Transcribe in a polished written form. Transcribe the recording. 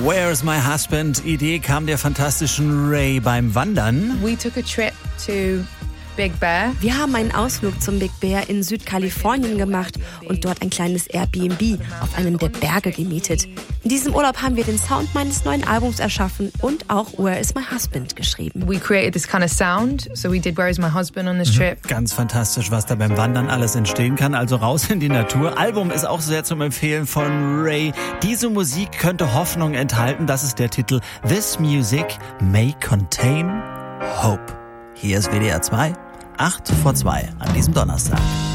Where's My Husband? Idee kam der fantastischen Ray beim Wandern. We took a trip to Big Bear. Wir haben einen Ausflug zum Big Bear in Südkalifornien gemacht und dort ein kleines Airbnb auf einem der Berge gemietet. In diesem Urlaub haben wir den Sound meines neuen Albums erschaffen und auch Where is My Husband geschrieben. We created this kind of sound, so we did Where is My Husband on this trip. Ganz fantastisch, was da beim Wandern alles entstehen kann. Also raus in die Natur. Album ist auch sehr zum Empfehlen von Ray. Diese Musik könnte Hoffnung enthalten. Das ist der Titel This Music May Contain Hope. Hier ist WDR 2, 8 vor 2 an diesem Donnerstag.